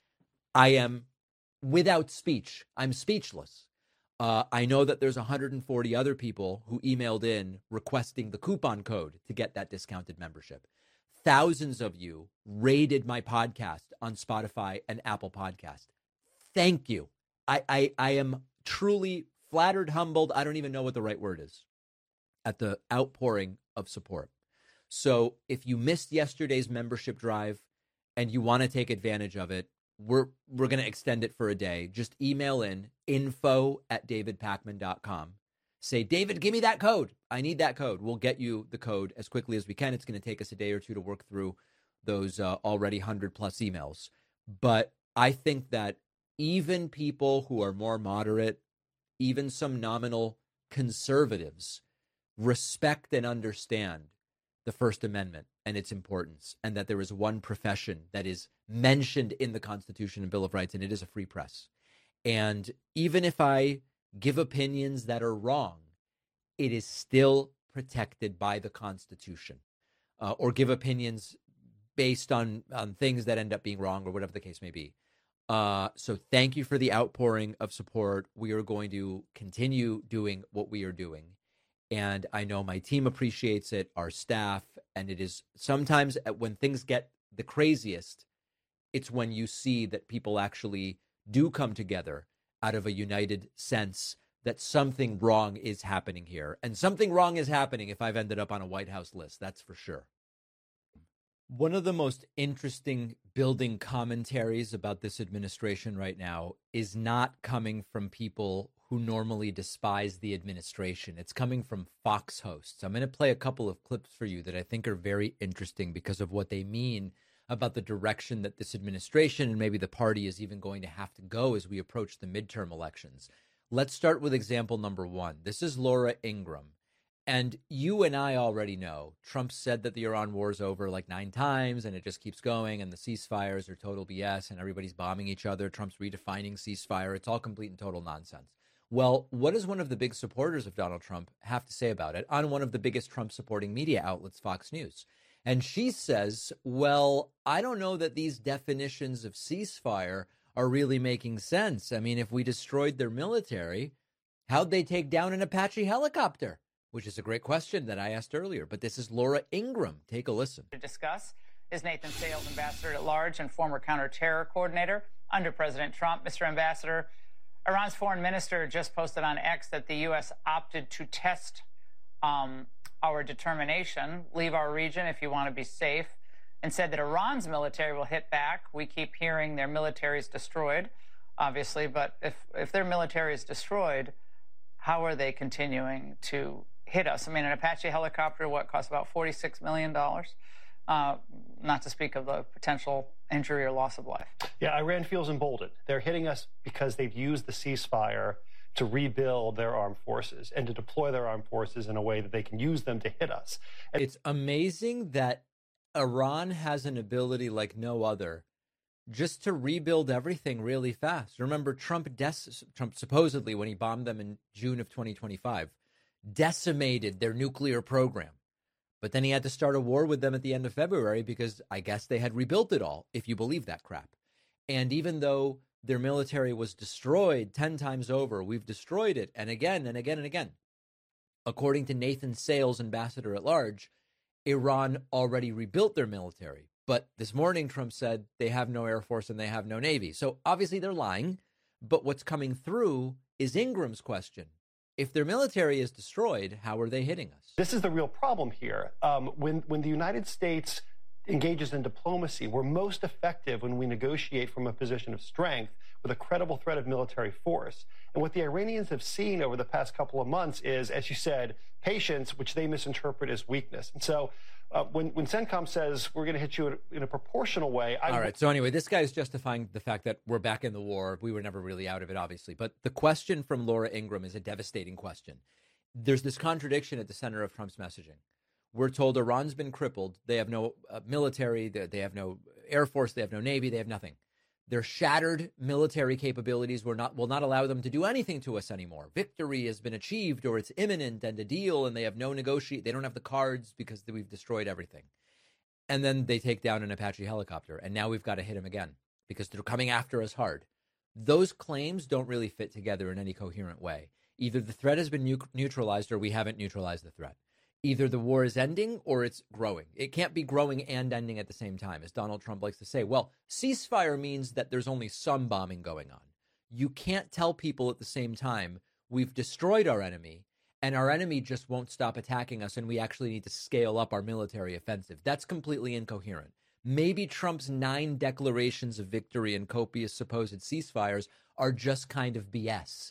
I am without speech. I'm speechless. Uh, I know that there's one hundred forty other people who emailed in requesting the coupon code to get that discounted membership. Thousands of you rated my podcast on Spotify and Apple Podcast. Thank you. I, I, I am truly flattered, humbled. I don't even know what the right word is at the outpouring of support. So if you missed yesterday's membership drive and you want to take advantage of it, We're we're going to extend it for a day. Just email in info at david pakman dot com. Say, David, give me that code. I need that code. We'll get you the code as quickly as we can. It's going to take us a day or two to work through those uh, already one hundred plus emails. But I think that even people who are more moderate, even some nominal conservatives, respect and understand the First Amendment and its importance, and that there is one profession that is mentioned in the Constitution and Bill of Rights, and it is a free press. And even if I give opinions that are wrong, it is still protected by the Constitution, uh, or give opinions based on, on things that end up being wrong or whatever the case may be. Uh, so thank you for the outpouring of support. We are going to continue doing what we are doing. And I know my team appreciates it, our staff, and it is sometimes when things get the craziest, it's when you see that people actually do come together out of a united sense that something wrong is happening here. And something wrong is happening if I've ended up on a White House list, that's for sure. One of the most interesting building commentaries about this administration right now is not coming from people who normally despise the administration. It's coming from Fox hosts. I'm going to play a couple of clips for you that I think are very interesting because of what they mean about the direction that this administration and maybe the party is even going to have to go as we approach the midterm elections. Let's start with example number one. This is Laura Ingraham. And you and I already know Trump said that the Iran war is over like nine times and it just keeps going and the ceasefires are total B S and everybody's bombing each other. Trump's redefining ceasefire. It's all complete and total nonsense. Well, what does one of the big supporters of Donald Trump have to say about it on one of the biggest Trump supporting media outlets, Fox News? And she says, well, I don't know that these definitions of ceasefire are really making sense. I mean, if we destroyed their military, how'd they take down an Apache helicopter? Which is a great question that I asked earlier. But this is Laura Ingraham. Take a listen. To discuss is Nathan Sales, Ambassador at Large and former counterterror coordinator under President Trump. Mister Ambassador, Iran's foreign minister just posted on X that the U S opted to test um, our determination, leave our region if you want to be safe, and said that Iran's military will hit back. We keep hearing their military is destroyed, obviously, but if, if their military is destroyed, how are they continuing to hit us? I mean, an Apache helicopter, what, costs about forty-six million dollars? Uh, not to speak of the potential injury or loss of life. Yeah, Iran feels emboldened. They're hitting us because they've used the ceasefire to rebuild their armed forces and to deploy their armed forces in a way that they can use them to hit us. And it's amazing that Iran has an ability like no other just to rebuild everything really fast. Remember, Trump, des- Trump supposedly, when he bombed them in June of twenty twenty-five, decimated their nuclear program. But then he had to start a war with them at the end of February because I guess they had rebuilt it all, if you believe that crap. And even though their military was destroyed ten times over, we've destroyed it, and again and again and again. According to Nathan Sales, Ambassador at Large, Iran already rebuilt their military. But this morning, Trump said they have no Air Force and they have no Navy. So obviously they're lying. But what's coming through is Ingraham's question. If their military is destroyed, how are they hitting us? This is the real problem here. Um, when, when the United States engages in diplomacy, we're most effective when we negotiate from a position of strength with a credible threat of military force. And what the Iranians have seen over the past couple of months is, as you said, patience, which they misinterpret as weakness. And so uh, when, when CENTCOM says we're going to hit you in a, in a proportional way. I All right. So anyway, this guy is justifying the fact that we're back in the war. We were never really out of it, obviously. But the question from Laura Ingraham is a devastating question. There's this contradiction at the center of Trump's messaging. We're told Iran's been crippled. They have no uh, military. They, they have no Air Force. They have no Navy. They have nothing. Their shattered military capabilities will not, will not allow them to do anything to us anymore. Victory has been achieved or it's imminent and a deal, and they have no negotiate. They don't have the cards because we've destroyed everything. And then they take down an Apache helicopter, and now we've got to hit them again because they're coming after us hard. Those claims don't really fit together in any coherent way. Either the threat has been nu- neutralized or we haven't neutralized the threat. Either the war is ending or it's growing. It can't be growing and ending at the same time, as Donald Trump likes to say. Well, ceasefire means that there's only some bombing going on. You can't tell people at the same time, we've destroyed our enemy, and our enemy just won't stop attacking us, and we actually need to scale up our military offensive. That's completely incoherent. Maybe Trump's nine declarations of victory and copious supposed ceasefires are just kind of B S.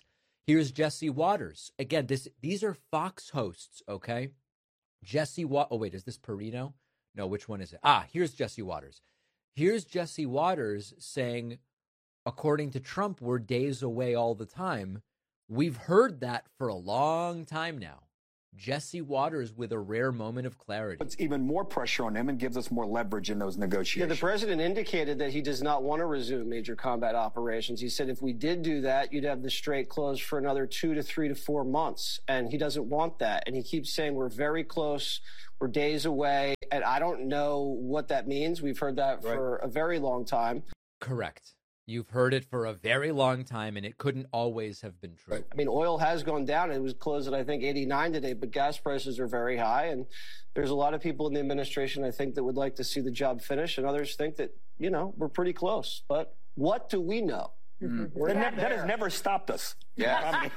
Here's Jesse Waters. Again, this these are Fox hosts, okay? Jesse Wa- Oh, wait, is this Perino? No, which one is it? Ah, here's Jesse Waters. Here's Jesse Waters saying, according to Trump, we're days away all the time. We've heard that for a long time now. Jesse Waters with a rare moment of clarity. Puts even more pressure on him and gives us more leverage in those negotiations. Yeah, the president indicated that he does not want to resume major combat operations. He said if we did do that, you'd have the strait closed for another two to three to four months. And he doesn't want that. And he keeps saying we're very close. We're days away. And I don't know what that means. We've heard that right. for a very long time. Correct. You've heard it for a very long time, and it couldn't always have been true. I mean, oil has gone down. It was closed at, I think, eighty-nine today, but gas prices are very high. And there's a lot of people in the administration, I think, that would like to see the job finish, and others think that, you know, we're pretty close. But what do we know? Mm-hmm. That, never, that has never stopped us. Yeah.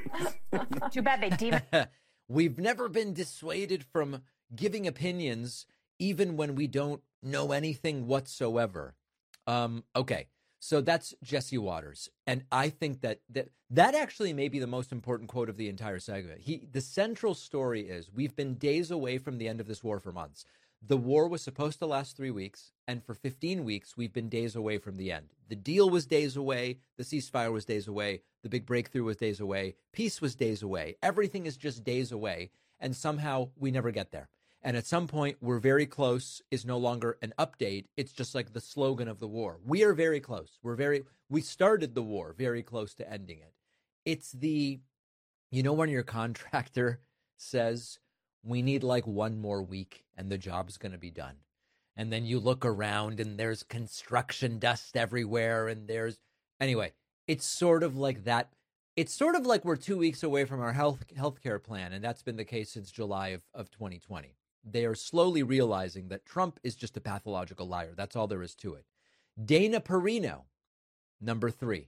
Too bad they deem We've never been dissuaded from giving opinions, even when we don't know anything whatsoever. Um, okay. So that's Jesse Waters. And I think that, that that actually may be the most important quote of the entire segment. He, the central story is we've been days away from the end of this war for months. The war was supposed to last three weeks. And for fifteen weeks, we've been days away from the end. The deal was days away. The ceasefire was days away. The big breakthrough was days away. Peace was days away. Everything is just days away. And somehow we never get there. And at some point, we're very close is no longer an update. It's just like the slogan of the war. We are very close. We're very, we started the war very close to ending it. It's the, you know, when your contractor says, we need like one more week and the job's going to be done. And then you look around and there's construction dust everywhere. And there's, anyway, it's sort of like that. It's sort of like we're two weeks away from our health healthcare plan. And that's been the case since July of, of twenty twenty. They are slowly realizing that Trump is just a pathological liar. That's all there is to it. Dana Perino, number three,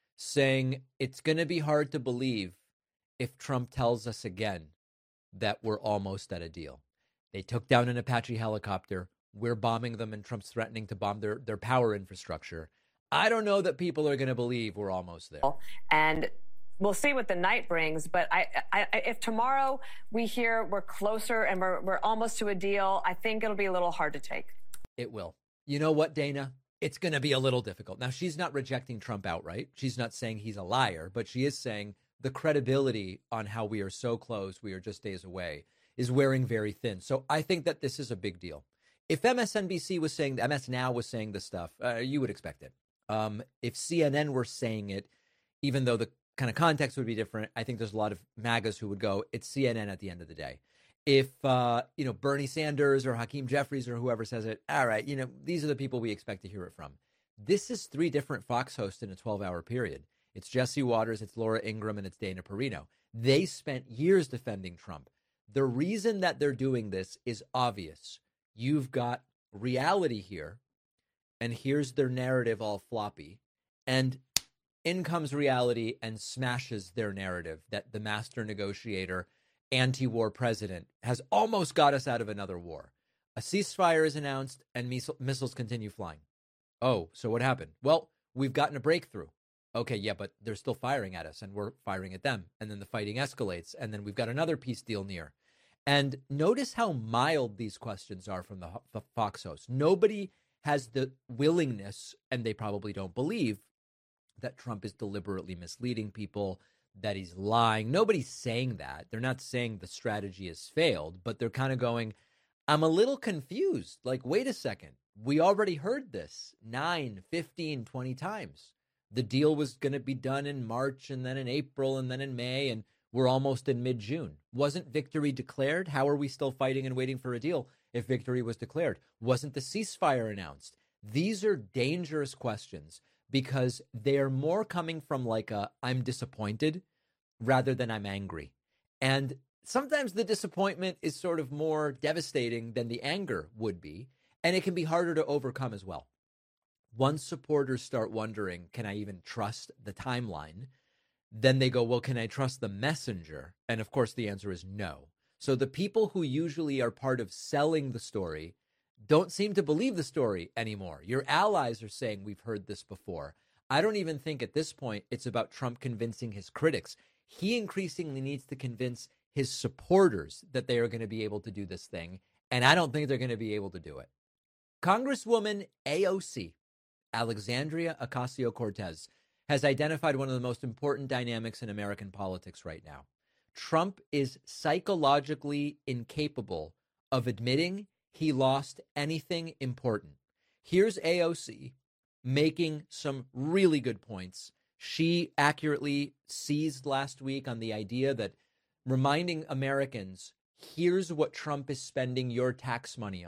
saying it's going to be hard to believe if Trump tells us again that we're almost at a deal. They took down an Apache helicopter. We're bombing them, and Trump's threatening to bomb their, their power infrastructure. I don't know that people are going to believe we're almost there. And we'll see what the night brings, but I, I, if tomorrow we hear we're closer and we're, we're almost to a deal, I think it'll be a little hard to take. It will. You know what, Dana? It's going to be a little difficult. Now, she's not rejecting Trump outright. She's not saying he's a liar, but she is saying the credibility on how we are so close, we are just days away, is wearing very thin. So I think that this is a big deal. If M S N B C was saying, M S Now was saying this stuff, uh, you would expect it. Um, if C N N were saying it, even though the kind of context would be different, I think there's a lot of MAGAs who would go, it's C N N at the end of the day. If, uh, you know, Bernie Sanders or Hakeem Jeffries or whoever says it, all right, you know, these are the people we expect to hear it from. This is three different Fox hosts in a twelve-hour period. It's Jesse Waters, it's Laura Ingraham, and it's Dana Perino. They spent years defending Trump. The reason that they're doing this is obvious. You've got reality here, and here's their narrative all floppy, and in comes reality and smashes their narrative that the master negotiator, anti-war president has almost got us out of another war. A ceasefire is announced and miss- missiles continue flying. Oh, so what happened? Well, we've gotten a breakthrough. Okay, yeah, but they're still firing at us and we're firing at them. And then the fighting escalates and then we've got another peace deal near. And notice how mild these questions are from the, the Fox hosts. Nobody has the willingness, and they probably don't believe, that Trump is deliberately misleading people, that he's lying. Nobody's saying that. They're not saying the strategy has failed, but they're kind of going, I'm a little confused. Like, wait a second. We already heard this nine, fifteen, twenty times. The deal was going to be done in March and then in April and then in May, and we're almost in mid-June. Wasn't victory declared? How are we still fighting and waiting for a deal if victory was declared? Wasn't the ceasefire announced? These are dangerous questions, because they're more coming from like a, I'm disappointed rather than I'm angry. And sometimes the disappointment is sort of more devastating than the anger would be. And it can be harder to overcome as well. Once supporters start wondering, can I even trust the timeline? Then they go, well, can I trust the messenger? And of course, the answer is no. So the people who usually are part of selling the story don't seem to believe the story anymore. Your allies are saying, we've heard this before. I don't even think at this point it's about Trump convincing his critics. He increasingly needs to convince his supporters that they are going to be able to do this thing, and I don't think they're going to be able to do it. Congresswoman A O C, Alexandria Ocasio-Cortez, has identified one of the most important dynamics in American politics right now. Trump is psychologically incapable of admitting he lost anything important. Here's A O C making some really good points. She accurately seized last week on the idea that reminding Americans, here's what Trump is spending your tax money on.